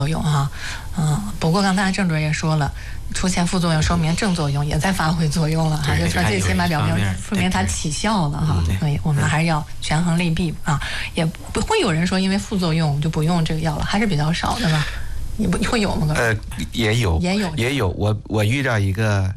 用哈。不过刚才郑主任也说了，出现副作用说明正作用也在发挥作用了哈，就是最起码表明说明它起效了哈。所以我们还是要权衡利弊啊，也不会有人说因为副作用就不用这个药了，还是比较少的吧。你不会有吗？ 也有。我遇到一个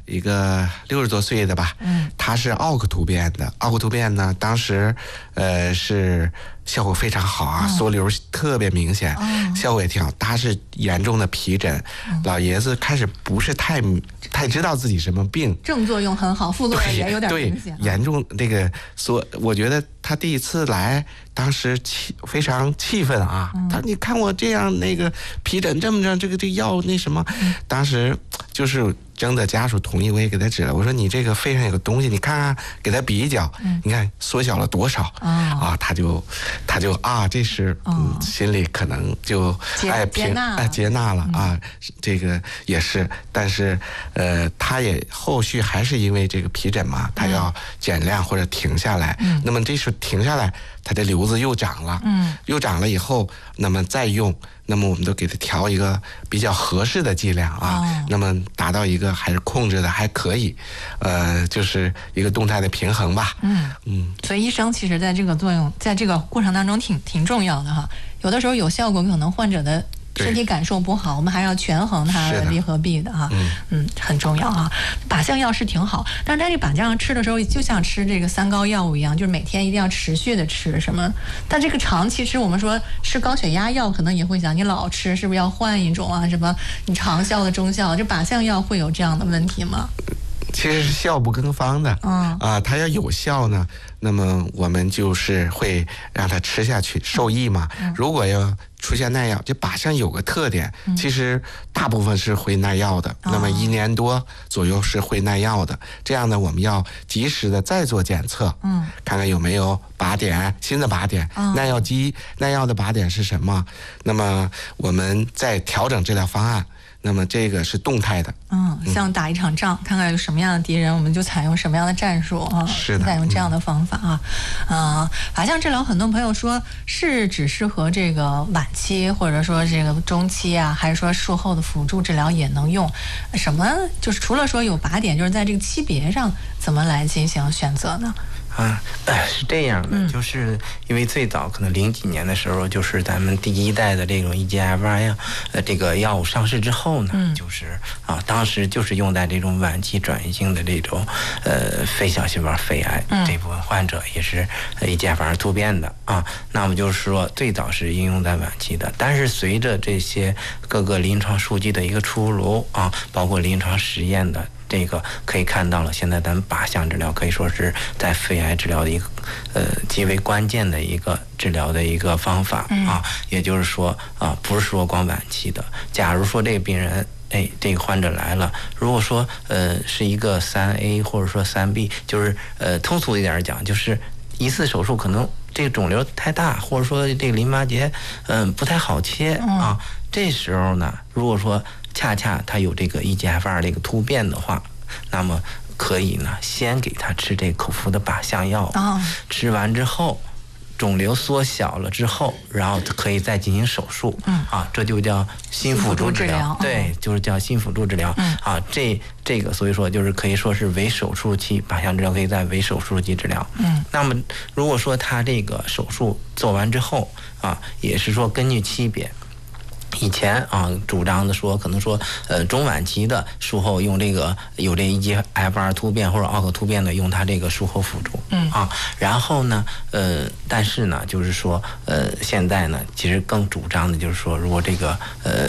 60多岁的吧，他是奥克突变的。奥克突变呢，当时是效果非常好啊，缩瘤特别明显，效果也挺好。他是严重的皮疹，老爷子开始不是太知道自己什么病， 正作用很好，副作用也有点明显。 对，严重这个我觉得他第一次来，当时非常气愤啊。他说：“你看我这样那个皮疹这么着，这个药那什么。”当时就是征得家属同意，我也给他指了。我说：“你这个肺上有个东西，你看看，给他比一较，你看缩小了多少啊？”他就啊，这是心里可能就接纳了啊。这个也是，但是他也后续还是因为这个皮疹嘛，他要减量或者停下来。那么这时候停下来，他的瘤子又长了，又长了以后，那么再用，那么我们都给他调一个比较合适的剂量啊，那么达到一个还是控制的还可以，就是一个动态的平衡吧。 所以医生其实在这个过程当中挺重要的哈。有的时候有效果，可能患者的身体感受不好，我们还要权衡它的利和弊的哈。很重要啊。靶向药是挺好，但是在这靶向吃的时候，就像吃这个三高药物一样，就是每天一定要持续的吃什么。但这个长期吃，我们说吃高血压药，可能也会想你老吃是不是要换一种啊？什么你长效的、中效的，这靶向药会有这样的问题吗？ 其实是效不更方的，它要有效呢，那么我们就是会让它吃下去，受益嘛。如果要出现耐药，这靶向有个特点，其实大部分是会耐药的，那么1年多左右是会耐药的。这样呢，我们要及时的再做检测，看看有没有靶点，新的靶点，耐药的靶点是什么，那么我们再调整治疗方案。那么这个是动态的， 像打一场仗，看看有什么样的敌人，我们就采用什么样的战术啊， 是的， 采用这样的方法啊。靶向治疗，很多朋友说是只适合这个晚期，或者说这个中期啊，还是说术后的辅助治疗也能用？什么就是除了说有靶点，就是在这个期别上怎么来进行选择呢？ 是这样的，就是因为最早可能00几年的时候，就是咱们第一代的这种 EGFR 呀，这个药物上市之后呢，就是当时就是用在这种晚期转移性的这种非小细胞肺癌这部分患者，也是EGFR 突变的啊。那么就是说最早是应用在晚期的，但是随着这些各个临床数据的一个出炉啊，包括临床实验的。这个可以看到了，现在咱们靶向治疗可以说是在肺癌治疗的一个极为关键的一个治疗的一个方法啊。也就是说不是说光晚期的。假如说这个病人这个患者来了，如果说是一个3A 或者说3B，就是通俗一点讲，就是一次手术可能这个肿瘤太大，或者说这个淋巴结不太好切啊。这时候呢，如果说恰恰他有这个 EGFR 这个突变的话，那么可以呢先给他吃这口服的靶向药，吃完之后肿瘤缩小了之后，然后可以再进行手术，这就叫新辅助治疗，对，就是叫新辅助治疗，这个所以说就是可以说是为手术期靶向治疗，可以在为手术期治疗。那么如果说他这个手术做完之后也是说根据期别。以前主张的说，可能说中晚期的术后用这个有这EGFR 突变或者奥克突变的，用它这个术后辅助然后呢但是呢就是说现在呢其实更主张的就是说，如果这个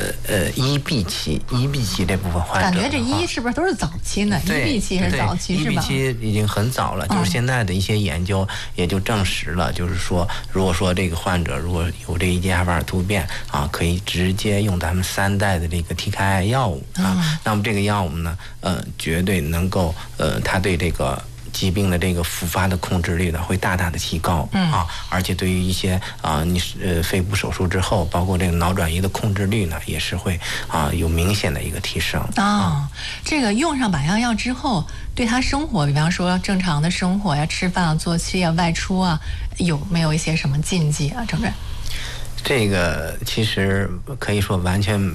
1B 期这部分患者， 感觉这是不是都是早期呢？1B 期是早期是吧 ？1B 期已经很早了，就是现在的一些研究也就证实了，就是说如果说这个患者如果有这 EGFR 突变可以直接用咱们3代的这个 TKI 药物那么这个药物呢绝对能够它对这个疾病的这个复发的控制率呢会大大的提高而且对于一些你肺部手术之后，包括这个脑转移的控制率呢，也是会有明显的一个提升这个用上靶向药之后，对他生活，比方说正常的生活呀、吃饭啊、作息啊、外出啊，有没有一些什么禁忌啊？郑主任？ 这个其实可以说完全